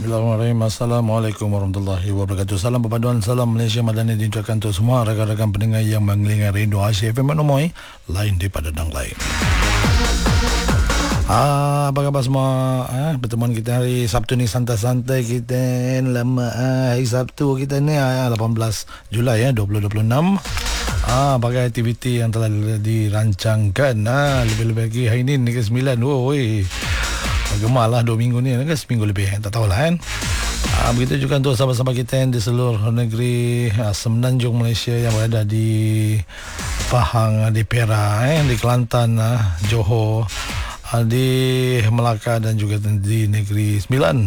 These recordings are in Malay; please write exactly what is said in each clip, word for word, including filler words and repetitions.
Bismillahirrahmanirrahim. Assalamualaikum warahmatullahi wabarakatuh. Salam perpaduan, salam Malaysia Madani diucapkan untuk semua rakan-rakan pendengar yang mengelingan rindu Asia F M Menomoi, lain daripada dang lain. Ah, apa khabar semua? Ah, pertemuan kita hari Sabtu ni santai-santai kita. Lama ah, hari Sabtu kita ni ah, lapan belas Julai ya, dua ribu dua puluh enam. Ah, bagai aktiviti yang telah dirancangkan. Ah, lebih-lebih lagi hari ni ni ke sembilan. Oh, oi. Gemalah dua minggu ni kan, seminggu lebih, tak tahulah kan. Ah, begitu juga untuk sahabat-sahabat kita yang di seluruh negeri ah, semenanjung Malaysia yang berada di Pahang, di Perak, eh, di Kelantan, ah, Johor, ah, di Melaka dan juga di Negeri Sembilan.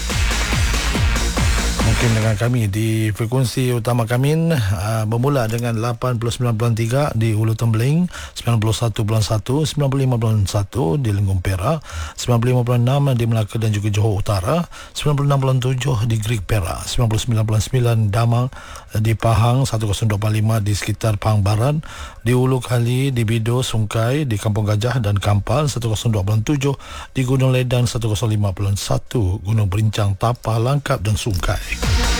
Mungkin dengan kami di frekuensi utama kami uh, bermula dengan lapan puluh sembilan perpuluhan tiga di Ulu Tembeling, sembilan puluh satu perpuluhan satu, sembilan puluh lima perpuluhan satu di Lenggong Perak, sembilan puluh lima perpuluhan enam di Melaka dan juga Johor Utara, sembilan puluh enam perpuluhan tujuh di Greek Perak, sembilan puluh sembilan perpuluhan sembilan Damang di Pahang, seratus dua puluh lima di sekitar Pahang Barat, di Ulu Kali, di Bido, Sungkai, di Kampung Gajah dan Kampal, seratus dua puluh tujuh di Gunung Ledang, seratus lima puluh satu Gunung Berincang, Tapah, Langkap dan Sungkai.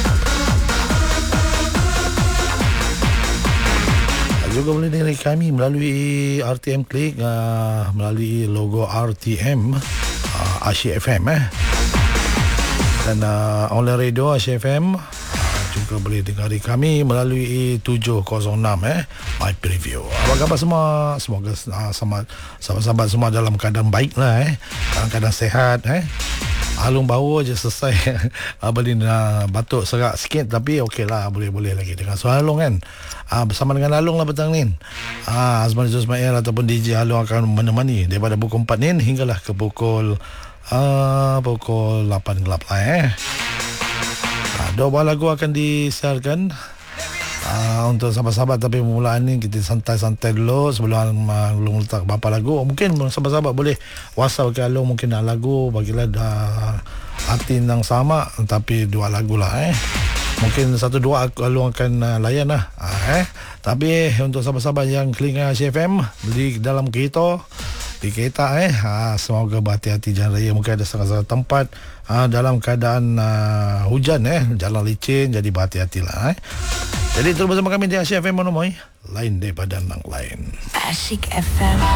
Juga boleh dengar kami melalui R T M Click, uh, melalui logo R T M uh, Asia F M eh. Dan uh, online radio Asia F M uh, juga boleh dengar kami melalui tujuh kosong enam eh, My Preview. Apa khabar semua? Semoga uh, sahabat-sahabat semua dalam keadaan baik lah eh, dalam keadaan sehat eh. Alung bau je selesai. Abang uh, batuk serak sikit tapi okey lah, boleh-boleh lagi dengan suara Alung kan. Ah, bersama dengan Alung lah petang ni. Ah, Azman Ismail ataupun D J Alung akan menemani daripada pukul empat ni hinggalah ke pukul ah, pukul lapan gelap lah eh. Ah, dua buah lagu akan disiarkan Uh, untuk sahabat-sahabat, tapi permulaan ni kita santai-santai dulu sebelum uh, Alung letak beberapa lagu. Mungkin sahabat-sahabat boleh WhatsApp ke Alung, mungkin nak lagu bagilah dah arti yang sama tapi dua lagu lah eh. Mungkin satu dua Alung akan uh, layan lah uh, eh. Tapi untuk sahabat-sahabat yang keliling Asia F M di dalam kereta, di kereta eh, ha, semoga berhati-hati jalan raya. Mungkin ada setengah-setengah tempat ha, dalam keadaan uh, hujan eh, jalan licin, jadi berhati-hatilah eh. Jadi terus bersama kami di Asyik F M Menomoi, lain daripada nang lain. Asyik F M.